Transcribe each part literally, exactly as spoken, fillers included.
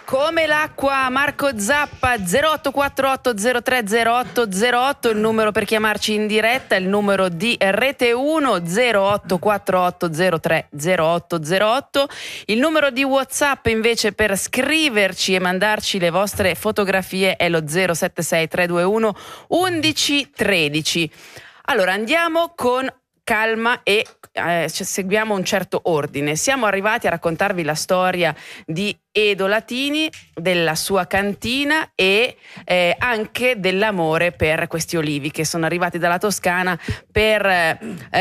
Come l'acqua, Marco Zappa. Zero otto quattro otto zero tre zero otto zero otto il numero per chiamarci in diretta, il numero di Rete uno zero otto quattro otto zero tre zero otto zero otto, il numero di WhatsApp invece per scriverci e mandarci le vostre fotografie è lo zero sette sei tre due uno undici tredici. Allora andiamo con calma e eh, seguiamo un certo ordine. Siamo arrivati a raccontarvi la storia di Edo Latini, della sua cantina e eh, anche dell'amore per questi olivi che sono arrivati dalla Toscana per eh,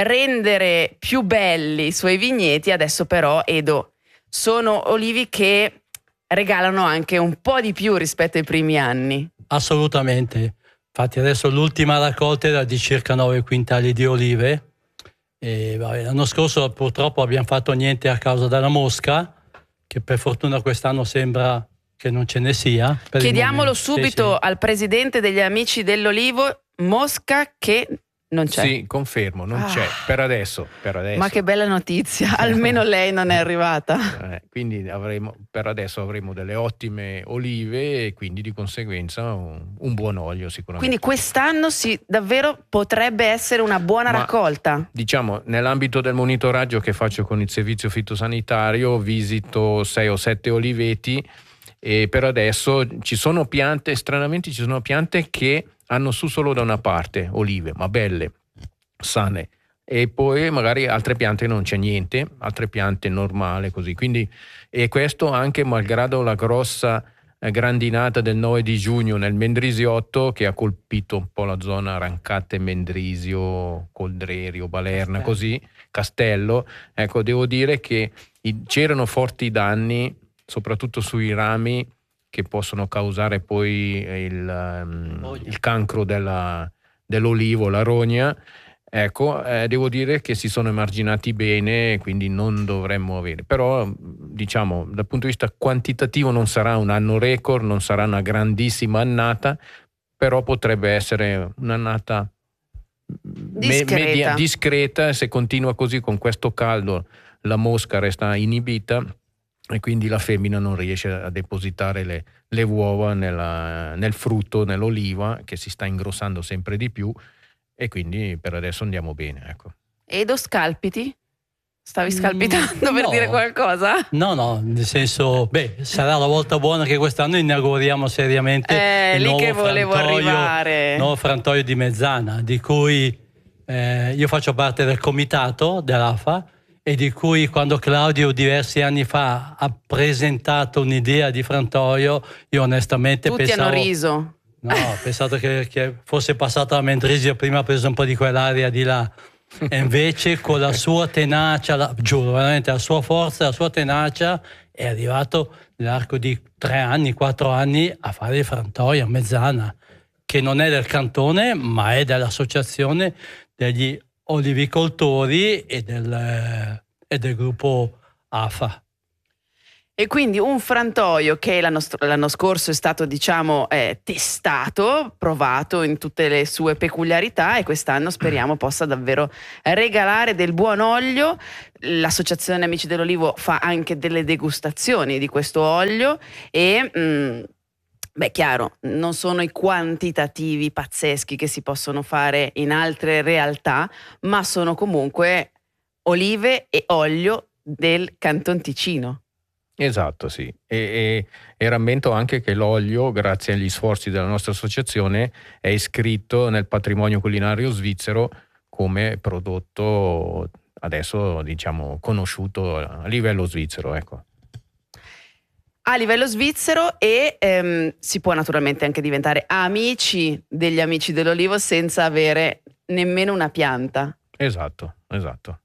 rendere più belli i suoi vigneti. Adesso però, Edo, sono olivi che regalano anche un po' di più rispetto ai primi anni. Assolutamente. Infatti adesso l'ultima raccolta era di circa nove quintali di olive. E, vabbè, l'anno scorso purtroppo abbiamo fatto niente a causa della mosca, che per fortuna quest'anno sembra che non ce ne sia. Chiediamolo subito sì, sì. al presidente degli Amici dell'Olivo, mosca che non c'è. Sì, confermo, non ah. c'è per adesso, per adesso. Ma che bella notizia, almeno lei non è arrivata. Eh, quindi avremo, per adesso avremo delle ottime olive e quindi di conseguenza un, un buon olio sicuramente. Quindi quest'anno sì, davvero potrebbe essere una buona Ma, raccolta. Diciamo, nell'ambito del monitoraggio che faccio con il servizio fitosanitario visito sei o sette oliveti e per adesso ci sono piante, stranamente ci sono piante che hanno su solo da una parte olive, ma belle, sane, e poi magari altre piante non c'è niente, altre piante normale così. Quindi, e questo anche malgrado la grossa eh, grandinata del nove di giugno nel Mendrisiotto che ha colpito un po' la zona Rancate, Mendrisio, Coldrerio, Balerna, così, Castello. Ecco, devo dire che i, c'erano forti danni, soprattutto sui rami, che possono causare poi il, um, il cancro della, dell'olivo, la rogna. Ecco, eh, devo dire che si sono emarginati bene, quindi non dovremmo avere. Però, diciamo, dal punto di vista quantitativo non sarà un anno record, non sarà una grandissima annata, però potrebbe essere un'annata discreta. Me- media, discreta. Se continua così con questo caldo, la mosca resta inibita e quindi la femmina non riesce a depositare le, le uova nella, nel frutto, nell'oliva, che si sta ingrossando sempre di più, e quindi per adesso andiamo bene. Ecco. Edo, scalpiti? Stavi scalpitando mm, per no. dire qualcosa? No, no, nel senso, beh, sarà la volta buona che quest'anno inauguriamo seriamente eh, il lì nuovo che volevo frantoio, arrivare. nuovo frantoio di Mezzana, di cui eh, io faccio parte del comitato dell'A F A, e di cui quando Claudio diversi anni fa ha presentato un'idea di frantoio, io onestamente Tutti pensavo... hanno riso. No, ho pensato che, che fosse passata la Mendrisio, prima ha preso un po' di quell'aria di là. E invece con la sua tenacia, la, giuro veramente, la sua forza, la sua tenacia, è arrivato nell'arco di tre anni, quattro anni a fare il frantoio a Mezzana, che non è del cantone, ma è dell'associazione degli olivicoltori e del, e del gruppo A F A. E quindi un frantoio che l'anno, l'anno scorso è stato, diciamo, eh, testato, provato in tutte le sue peculiarità, e quest'anno speriamo possa davvero regalare del buon olio. L'associazione Amici dell'Olivo fa anche delle degustazioni di questo olio e... Mh, Beh, chiaro, non sono i quantitativi pazzeschi che si possono fare in altre realtà, ma sono comunque olive e olio del Canton Ticino. Esatto, sì. E, e, e rammento anche che l'olio, grazie agli sforzi della nostra associazione, è iscritto nel patrimonio culinario svizzero come prodotto adesso, diciamo, conosciuto a livello svizzero, ecco. A livello svizzero, e ehm, si può naturalmente anche diventare amici degli Amici dell'Olivo senza avere nemmeno una pianta. Esatto, esatto.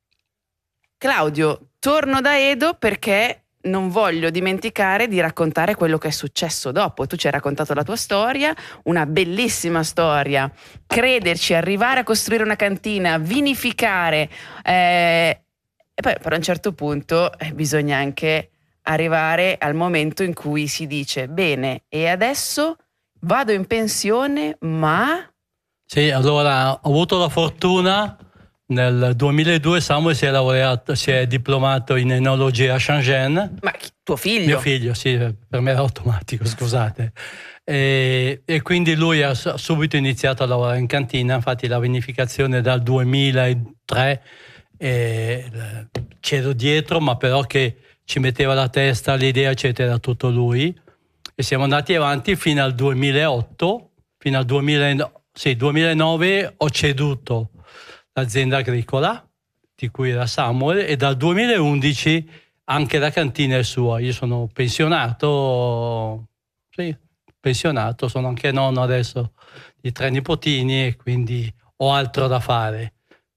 Claudio, torno da Edo perché non voglio dimenticare di raccontare quello che è successo dopo. Tu ci hai raccontato la tua storia, una bellissima storia. Crederci, arrivare a costruire una cantina, vinificare, eh, e poi però a un certo punto eh, bisogna anche arrivare al momento in cui si dice bene, e adesso vado in pensione, ma... Sì, allora ho avuto la fortuna Nel duemiladue Samuel si è laureato, si è diplomato in enologia a Shenzhen. Ma chi- tuo figlio? Mio figlio, sì, per me era automatico, scusate. E, e quindi lui ha s- subito iniziato a lavorare in cantina, infatti la vinificazione dal duemilatré eh, c'ero dietro, ma però che ci metteva la testa, l'idea, eccetera, era tutto lui. E siamo andati avanti fino al duemilaotto, fino al duemila, sì, duemilanove ho ceduto l'azienda agricola di cui era Samuel e dal duemilaundici anche la cantina è sua. Io sono pensionato, sì, pensionato, sono anche nonno adesso di tre nipotini e quindi ho altro da fare.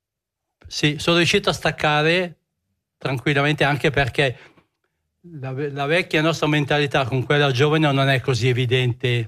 Sì, sono riuscito a staccare tranquillamente anche perché la, la vecchia nostra mentalità con quella giovane non è così evidente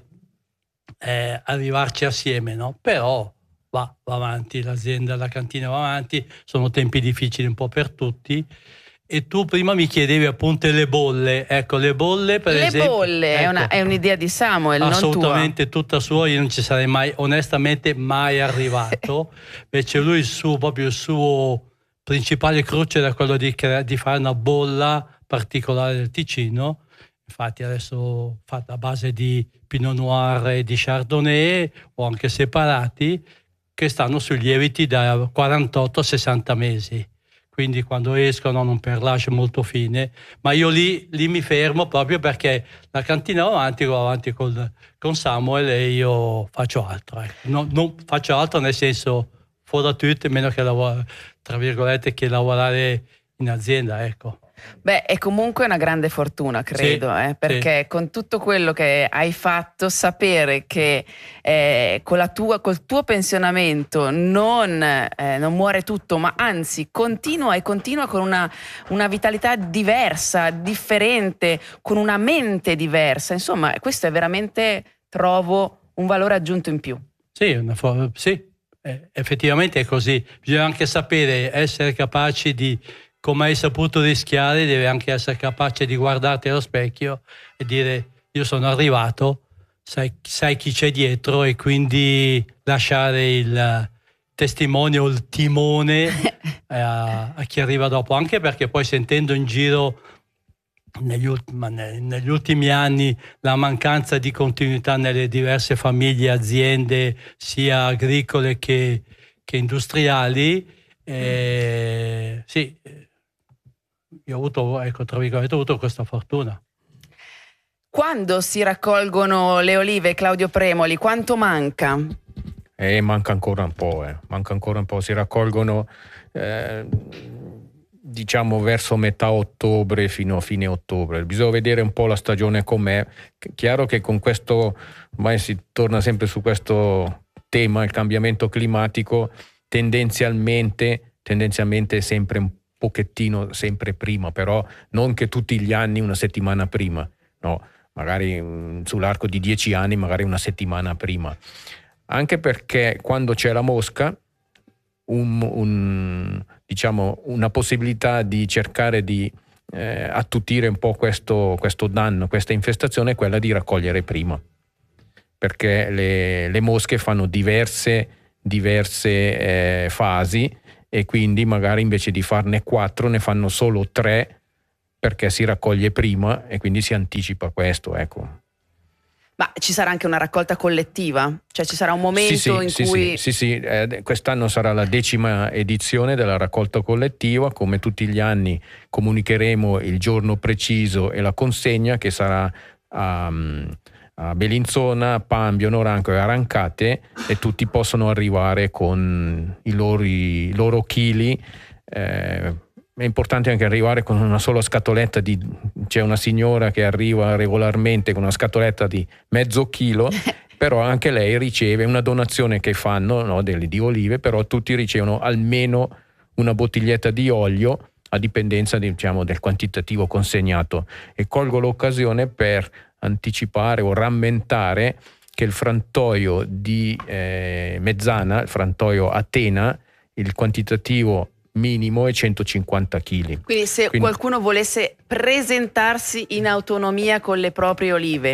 eh, arrivarci assieme, no? Però va, va avanti, l'azienda, la cantina va avanti, sono tempi difficili un po' per tutti. E tu prima mi chiedevi appunto le bolle, ecco le bolle per Le esempio. bolle è, ecco, una- è un'idea di Samuel, non tua. assolutamente tutta sua, io non ci sarei mai, onestamente mai arrivato. Invece lui il suo, proprio il suo principale cruce era quello di, crea- di fare una bolla particolare del Ticino. Infatti adesso fatta a base di Pinot Noir e di Chardonnay o anche separati, che stanno sui lieviti da quarantotto a sessanta mesi. Quindi quando escono hanno un perlage molto fine, ma io lì, lì mi fermo proprio perché la cantina va avanti, va avanti col, con Samuel e io faccio altro. Ecco. Non, non faccio altro nel senso fuori da tutto, meno che lavorare, tra virgolette, che lavorare in azienda, ecco. Beh, è comunque una grande fortuna, credo, Sì, eh, perché sì. con tutto quello che hai fatto, sapere che eh, con la tua, col tuo pensionamento non, eh, non muore tutto, ma anzi continua e continua con una, una vitalità diversa, differente, con una mente diversa. Insomma, questo è veramente, trovo, un valore aggiunto in più. Sì, una fo- sì, eh, effettivamente è così. Bisogna anche sapere, essere capaci di, come hai saputo rischiare, deve anche essere capace di guardarti allo specchio e dire io sono arrivato, sai, sai chi c'è dietro e quindi lasciare il testimone o il timone eh, a, a chi arriva dopo. Anche perché poi sentendo in giro negli, ulti- ma ne- negli ultimi anni la mancanza di continuità nelle diverse famiglie, aziende, sia agricole che, che industriali, eh, sì, io ho avuto, ecco, tra virgolette, ho avuto questa fortuna. Quando si raccolgono le olive, Claudio Premoli, quanto manca? E manca ancora un po', eh. manca ancora un po', si raccolgono eh, diciamo verso metà ottobre fino a fine ottobre. Bisogna vedere un po' la stagione com'è. Chiaro che con questo, ormai si torna sempre su questo tema, il cambiamento climatico, tendenzialmente, tendenzialmente sempre un pochettino sempre prima, però non che tutti gli anni una settimana prima, no, magari mh, sull'arco di dieci anni magari una settimana prima. Anche perché quando c'è la mosca, un, un, diciamo, una possibilità di cercare di eh, attutire un po' questo, questo danno, questa infestazione è quella di raccogliere prima, perché le, le mosche fanno diverse, diverse eh, fasi e quindi magari invece di farne quattro ne fanno solo tre perché si raccoglie prima e quindi si anticipa questo, ecco. Ma ci sarà anche una raccolta collettiva? Cioè ci sarà un momento sì, sì, in sì, cui... Sì, sì, sì. Eh, quest'anno sarà la decima edizione della raccolta collettiva, come tutti gli anni comunicheremo il giorno preciso e la consegna che sarà a, a Bellinzona, Pambio, Noranco e Arancate e tutti possono arrivare con i loro, i loro chili. Eh, È importante anche arrivare con una sola scatoletta di... C'è una signora che arriva regolarmente con una scatoletta di mezzo chilo, però anche lei riceve una donazione che fanno, no, delle, di olive, però tutti ricevono almeno una bottiglietta di olio a dipendenza, diciamo, del quantitativo consegnato. E colgo l'occasione per anticipare o rammentare che il frantoio di eh, Mezzana, il frantoio Atena, il quantitativo minimo è centocinquanta chili. Quindi se Quindi, qualcuno volesse presentarsi in autonomia con le proprie olive,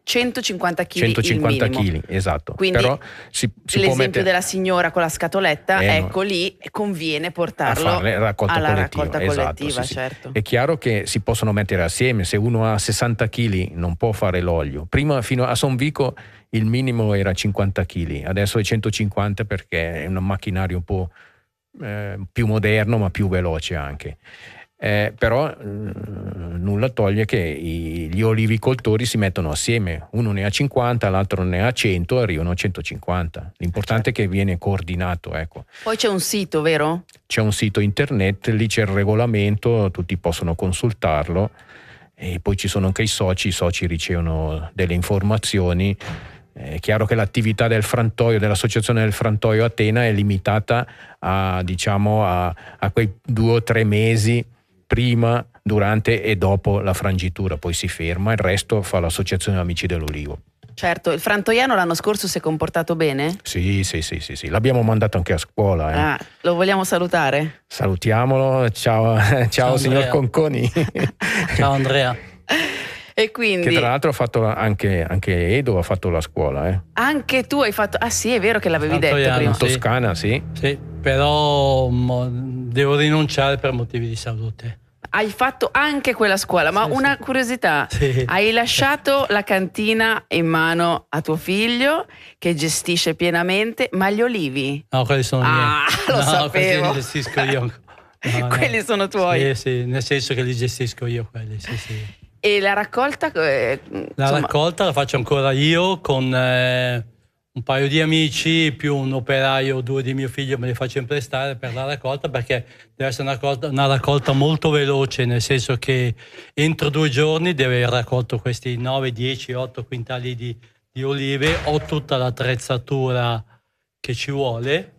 centocinquanta chili centocinquanta il minimo. chili, esatto. Quindi però si, si l'esempio può mettere... della signora con la scatoletta, Eh, ecco lì conviene portarlo a fare raccolta alla collettiva, raccolta esatto, collettiva, sì, sì. certo. È chiaro che si possono mettere assieme, se uno ha sessanta chili non può fare l'olio. Prima fino a Son Vico il minimo era cinquanta chili, adesso è centocinquanta perché è un macchinario un po' eh, più moderno ma più veloce anche. Eh, però eh, nulla toglie che i, gli olivicoltori si mettono assieme, uno ne ha cinquanta, l'altro ne ha cento, arrivano a centocinquanta. L'importante è che viene coordinato, ecco. Poi c'è un sito, vero? C'è un sito internet, lì c'è il regolamento, tutti possono consultarlo e poi ci sono anche i soci, i soci ricevono delle informazioni. È chiaro che l'attività del frantoio, dell'associazione del frantoio Atena è limitata a, diciamo, a, a quei due o tre mesi prima, durante e dopo la frangitura, poi si ferma, il resto fa l'associazione Amici dell'Ulivo. Certo, il frantoiano l'anno scorso si è comportato bene? Sì, sì, sì, sì, sì. L'abbiamo mandato anche a scuola. Eh. Ah, lo vogliamo salutare? Salutiamolo, ciao, ciao, ciao signor Conconi. Ciao Andrea. E quindi... Che tra l'altro ha fatto anche, anche Edo ha fatto la scuola. Eh. Anche tu hai fatto... Ah sì, è vero che l'avevi detto Frantoiano, prima. In Toscana, sì. Sì, però mo, devo rinunciare per motivi di salute. Hai fatto anche quella scuola, ma Sì, una sì. curiosità, Sì. hai lasciato la cantina in mano a tuo figlio che gestisce pienamente, ma gli olivi? No, quelli sono Ah, miei. lo no, sapevo. quelli li gestisco io. No, Quelli no. sono tuoi. Sì, sì, nel senso che li gestisco io quelli, sì, sì. E la raccolta? eh, La insomma, raccolta la faccio ancora io con eh, un paio di amici più un operaio, due di mio figlio me li faccio imprestare per la raccolta, perché deve essere una raccolta, una raccolta molto veloce, nel senso che entro due giorni deve aver raccolto questi nove, dieci, otto quintali di, di olive, ho tutta l'attrezzatura che ci vuole.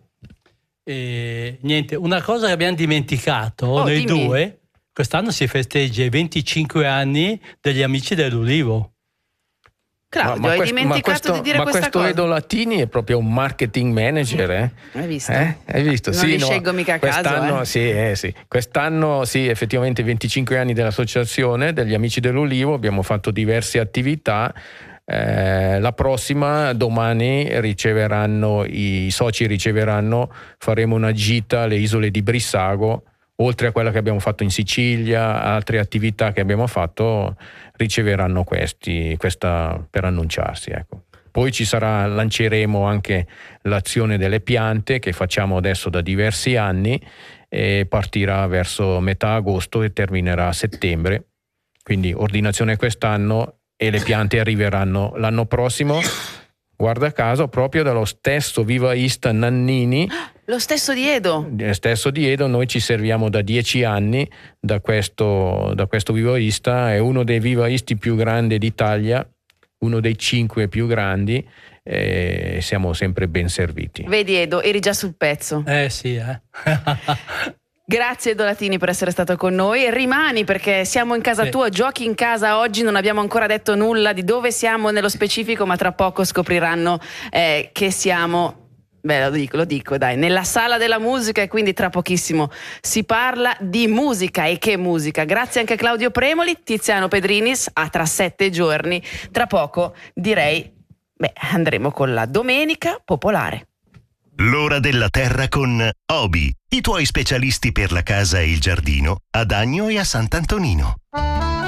E niente, una cosa che abbiamo dimenticato Oh, noi dimmi. due, quest'anno si festeggia i venticinque anni degli Amici dell'Ulivo. Claudio, hai questo- dimenticato questo, di dire ma questa questo cosa. Edo Latini è proprio un marketing manager, eh? Hai visto? Eh? Hai visto? Non sì, li no, scelgo mica a caso, quest'anno, eh. sì, eh, sì. Quest'anno sì, effettivamente venticinque anni dell'associazione degli Amici dell'Ulivo, abbiamo fatto diverse attività. Eh, la prossima domani riceveranno i soci riceveranno, faremo una gita alle isole di Brissago, oltre a quella che abbiamo fatto in Sicilia, altre attività che abbiamo fatto riceveranno questi questa per annunciarsi, ecco. Poi ci sarà, lanceremo anche l'azione delle piante che facciamo adesso da diversi anni e partirà verso metà agosto e terminerà a settembre, quindi ordinazione quest'anno e le piante arriveranno l'anno prossimo, guarda caso, proprio dallo stesso vivaista Nannini, Lo stesso di Edo. stesso di Edo. Noi ci serviamo da dieci anni da questo, da questo vivaista, è uno dei vivaisti più grandi d'Italia, uno dei cinque più grandi, e siamo sempre ben serviti. Vedi Edo, eri già sul pezzo. Eh sì, eh. Grazie Edo Latini per essere stato con noi. Rimani perché siamo in casa Sì. tua, giochi in casa oggi, non abbiamo ancora detto nulla di dove siamo nello specifico, ma tra poco scopriranno eh, che siamo... Beh, lo dico, lo dico, dai, nella sala della musica, e quindi tra pochissimo si parla di musica. E che musica! Grazie anche a Claudio Premoli, Tiziano Pedrinis, a tra sette giorni. Tra poco direi, beh, andremo con la Domenica Popolare. L'ora della terra con Obi, i tuoi specialisti per la casa e il giardino ad Agno e a Sant'Antonino.